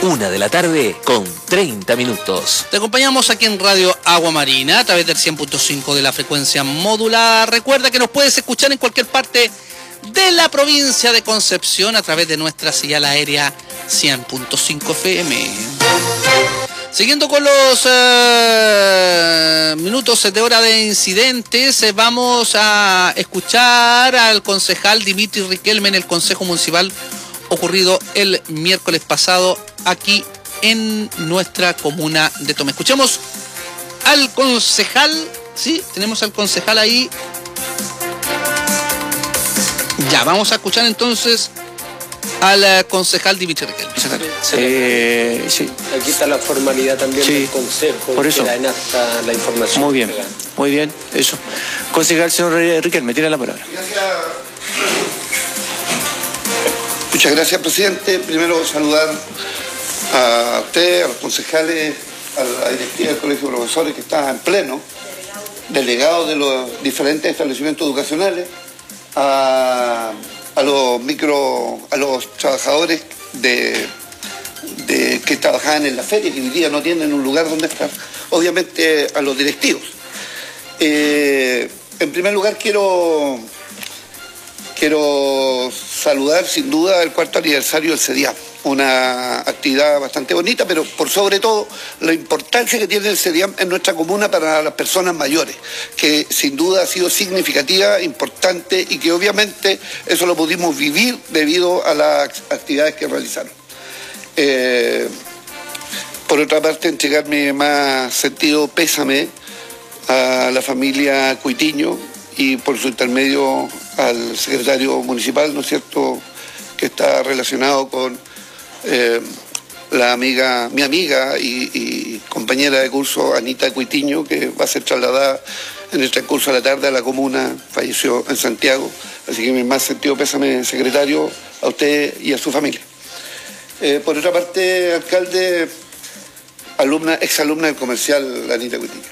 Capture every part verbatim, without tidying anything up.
Una de la tarde con treinta minutos. Te acompañamos aquí en Radio Agua Marina a través del cien punto cinco de la frecuencia modulada. Recuerda que nos puedes escuchar en cualquier parte de la provincia de Concepción a través de nuestra señal aérea cien punto cinco F M. Siguiendo con los eh, minutos de hora de incidentes, eh, vamos a escuchar al concejal Dimitri Riquelme en el Consejo Municipal ocurrido el miércoles pasado aquí en nuestra comuna de Tomé. Escuchemos al concejal, ¿sí? Tenemos al concejal ahí. Ya, vamos a escuchar entonces al uh, concejal Dimitri Riquelme. Eh, sí. Aquí está la formalidad también sí. del consejo. Por eso. Que da en acta la información. Muy bien, muy bien, eso. Concejal, señor Riquelme, tiene la palabra. Gracias. Muchas gracias, presidente. Primero saludar a usted, a los concejales, a la directiva del Colegio de Profesores que está en pleno, delegados de los diferentes establecimientos educacionales, a, a los micro, a los trabajadores de, de que trabajaban en la feria, que hoy día no tienen un lugar donde estar, obviamente a los directivos. Eh, en primer lugar quiero Quiero saludar sin duda el cuarto aniversario del CEDIAM, una actividad bastante bonita, pero por sobre todo la importancia que tiene el CEDIAM en nuestra comuna para las personas mayores, que sin duda ha sido significativa, importante y que obviamente eso lo pudimos vivir debido a las actividades que realizaron. Eh, por otra parte, entregar mi más sentido pésame a la familia Cuitiño y por su intermedio al secretario municipal, ¿no es cierto?, que está relacionado con eh, la amiga, mi amiga y, y compañera de curso, Anita Cuitiño, que va a ser trasladada en el transcurso de la tarde a la comuna, falleció en Santiago. Así que mi más sentido pésame, secretario, a usted y a su familia. Eh, por otra parte, alcalde, alumna, exalumna del comercial, Anita Cuitiño.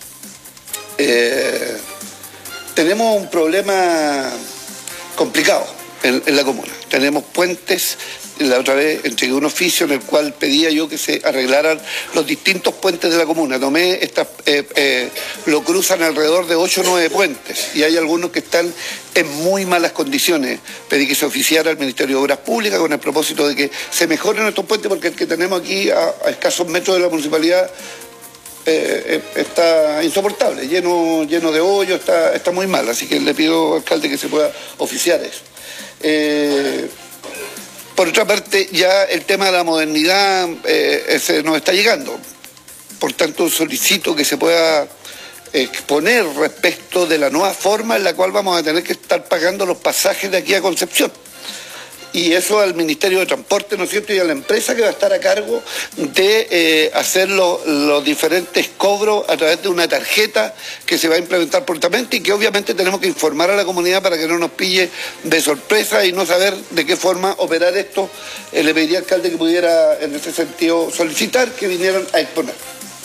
Eh, Tenemos un problema complicado en, en la comuna. Tenemos puentes. La otra vez entregué un oficio en el cual pedía yo que se arreglaran los distintos puentes de la comuna. Tomé estas, eh, eh, lo cruzan alrededor de ocho o nueve puentes y hay algunos que están en muy malas condiciones. Pedí que se oficiara al Ministerio de Obras Públicas con el propósito de que se mejoren estos puentes, porque el que tenemos aquí a, a escasos metros de la municipalidad Eh, está insoportable, lleno, lleno de hoyos, está, está muy mal, así que le pido, alcalde, que se pueda oficiar eso. Eh, por otra parte, ya el tema de la modernidad eh, se nos está llegando, por tanto solicito que se pueda exponer respecto de la nueva forma en la cual vamos a tener que estar pagando los pasajes de aquí a Concepción. Y eso al Ministerio de Transporte, ¿no es cierto?, y a la empresa que va a estar a cargo de eh, hacer lo, los diferentes cobros a través de una tarjeta que se va a implementar prontamente y que obviamente tenemos que informar a la comunidad para que no nos pille de sorpresa y no saber de qué forma operar esto. Eh, le pediría al alcalde que pudiera en ese sentido solicitar que vinieran a exponer.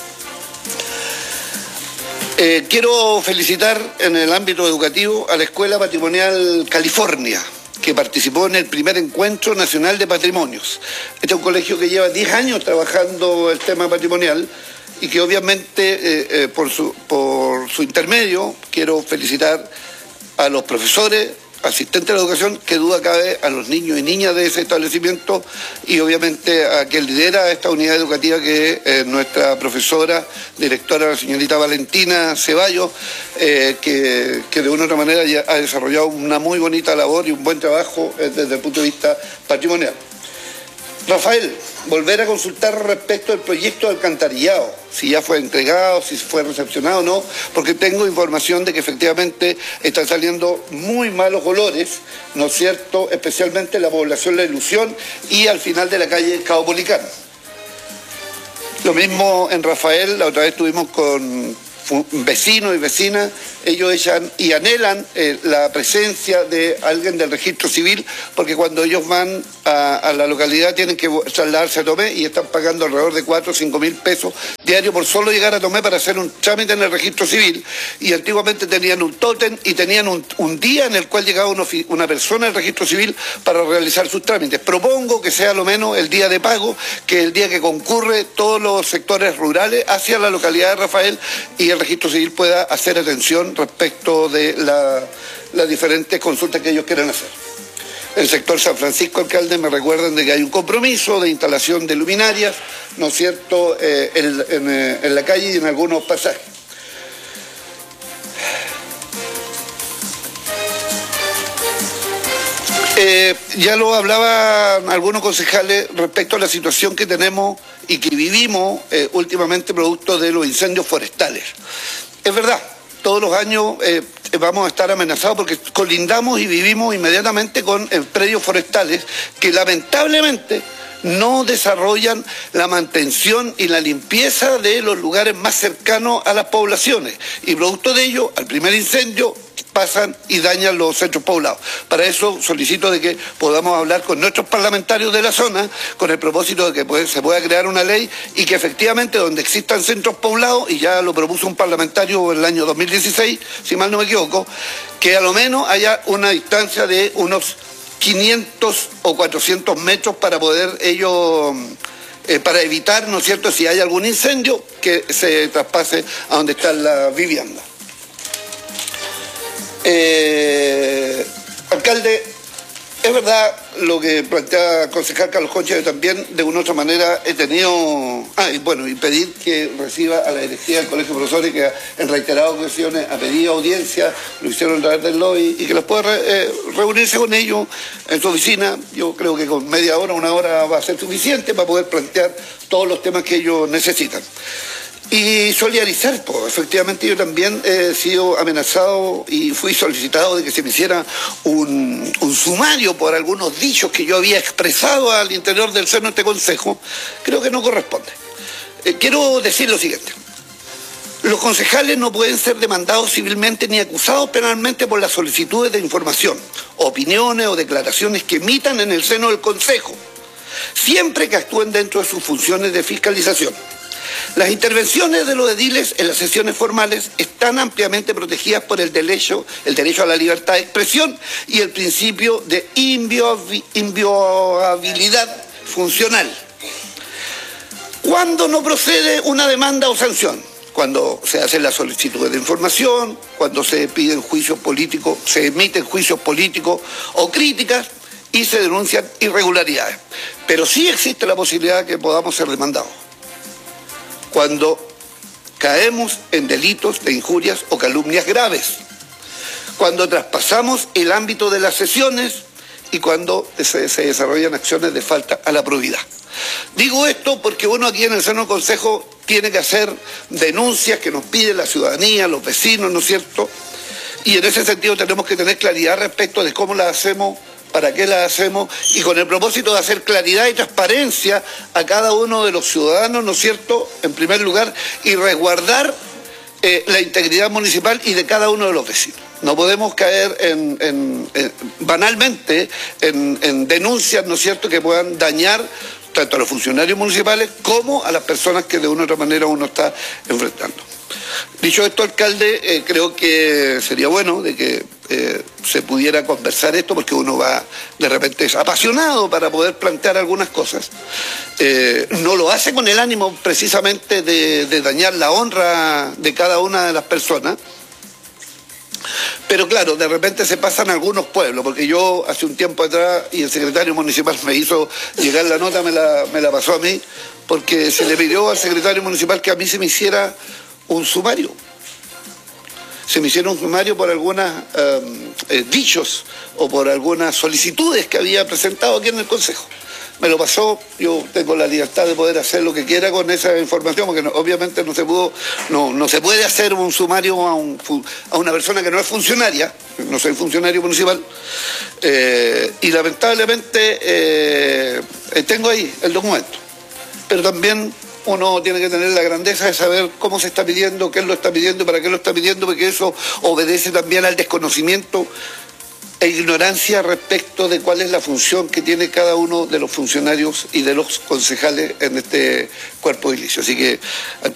Eh, quiero felicitar en el ámbito educativo a la Escuela Patrimonial California, que participó en el primer encuentro nacional de patrimonios. Este es un colegio que lleva diez años trabajando el tema patrimonial y que obviamente eh, eh, por, su, por su intermedio quiero felicitar a los profesores, asistentes de la educación, que duda cabe, a los niños y niñas de ese establecimiento y obviamente a quien lidera esta unidad educativa, que es eh, nuestra profesora, directora, la señorita Valentina Ceballos, eh, que, que de una u otra manera ya ha desarrollado una muy bonita labor y un buen trabajo eh, desde el punto de vista patrimonial. Rafael, volver a consultar respecto al proyecto de alcantarillado, si ya fue entregado, si fue recepcionado o no, porque tengo información de que efectivamente están saliendo muy malos olores, ¿no es cierto?, especialmente en la población La Ilusión y al final de la calle Caupolicán. Lo mismo en Rafael, la otra vez estuvimos con vecinos y vecinas, ellos echan y anhelan eh, la presencia de alguien del registro civil, porque cuando ellos van a, a la localidad tienen que trasladarse a Tomé y están pagando alrededor de cuatro o cinco mil pesos diario por solo llegar a Tomé para hacer un trámite en el registro civil, y antiguamente tenían un tótem y tenían un, un día en el cual llegaba una, una persona al registro civil para realizar sus trámites. Propongo que sea lo menos el día de pago, que es el día que concurre todos los sectores rurales hacia la localidad de Rafael, y el registro civil pueda hacer atención respecto de la, las diferentes consultas que ellos quieran hacer. El sector San Francisco, alcalde, me recuerdan de que hay un compromiso de instalación de luminarias, ¿no es cierto?, eh, en, en, en la calle y en algunos pasajes. Eh, ya lo hablaban algunos concejales respecto a la situación que tenemos y que vivimos eh, últimamente producto de los incendios forestales. Es verdad, todos los años eh, vamos a estar amenazados porque colindamos y vivimos inmediatamente con eh, predios forestales que lamentablemente no desarrollan la mantención y la limpieza de los lugares más cercanos a las poblaciones, y producto de ello, al primer incendio pasan y dañan los centros poblados. Para eso solicito de que podamos hablar con nuestros parlamentarios de la zona con el propósito de que pues, se pueda crear una ley y que efectivamente donde existan centros poblados, y ya lo propuso un parlamentario en el año dos mil dieciséis, si mal no me equivoco, que a lo menos haya una distancia de unos quinientos o cuatrocientos metros para poder ellos, eh, para evitar, ¿no es cierto?, si hay algún incendio, que se traspase a donde está la vivienda. Eh, alcalde, es verdad lo que plantea el concejal Carlos Concha, que también de una u otra manera he tenido, ah, y bueno, y pedir que reciba a la directiva del Colegio de Profesores, que en reiteradas ocasiones ha pedido audiencia, lo hicieron a través del lobby, y que los pueda re, eh, reunirse con ellos en su oficina. Yo creo que con media hora, una hora va a ser suficiente para poder plantear todos los temas que ellos necesitan. Y solidarizar, pues efectivamente yo también he sido amenazado y fui solicitado de que se me hiciera un, un sumario por algunos dichos que yo había expresado al interior del seno de este consejo. Creo que no corresponde. Eh, quiero decir lo siguiente. Los concejales no pueden ser demandados civilmente ni acusados penalmente por las solicitudes de información, opiniones o declaraciones que emitan en el seno del consejo, siempre que actúen dentro de sus funciones de fiscalización. Las intervenciones de los ediles en las sesiones formales están ampliamente protegidas por el derecho, el derecho a la libertad de expresión y el principio de inviolabilidad funcional. ¿Cuándo no procede una demanda o sanción? Cuando se hace la solicitud de información, cuando se piden juicios políticos, se emiten juicios políticos o críticas y se denuncian irregularidades. Pero sí existe la posibilidad de que podamos ser demandados cuando caemos en delitos de injurias o calumnias graves, cuando traspasamos el ámbito de las sesiones y cuando se, se desarrollan acciones de falta a la probidad. Digo esto porque uno aquí en el seno del consejo tiene que hacer denuncias que nos pide la ciudadanía, los vecinos, ¿no es cierto? Y en ese sentido tenemos que tener claridad respecto de cómo las hacemos, para qué las hacemos, y con el propósito de hacer claridad y transparencia a cada uno de los ciudadanos, ¿no es cierto?, en primer lugar, y resguardar eh, la integridad municipal y de cada uno de los vecinos. No podemos caer en, en, en banalmente en, en denuncias, ¿no es cierto?, que puedan dañar tanto a los funcionarios municipales como a las personas que de una u otra manera uno está enfrentando. Dicho esto, alcalde, eh, creo que sería bueno de que eh, se pudiera conversar esto, porque uno va de repente es apasionado para poder plantear algunas cosas. Eh, no lo hace con el ánimo precisamente de, de dañar la honra de cada una de las personas. Pero claro, de repente se pasan algunos pueblos, porque yo hace un tiempo atrás, y el secretario municipal me hizo llegar la nota, me la, me la pasó a mí, porque se le pidió al secretario municipal que a mí se me hiciera un sumario. Se me hicieron un sumario por algunos eh, eh, dichos o por algunas solicitudes que había presentado aquí en el Consejo. Me lo pasó, yo tengo la libertad de poder hacer lo que quiera con esa información, porque no, obviamente no se pudo, no, no se puede hacer un sumario a, un, a una persona que no es funcionaria, no soy funcionario municipal, eh, y lamentablemente eh, tengo ahí el documento. Pero también uno tiene que tener la grandeza de saber cómo se está pidiendo, qué lo está pidiendo, para qué lo está pidiendo, porque eso obedece también al desconocimiento e ignorancia respecto de cuál es la función que tiene cada uno de los funcionarios y de los concejales en este cuerpo edilicio. Así que